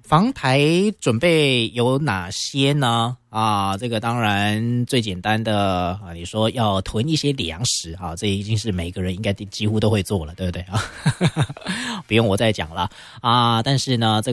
防台准备有哪些呢？这个当然最简单的你说要囤一些粮食这已经是每个人应该几乎都会做了，对不对不用我再讲了但是呢，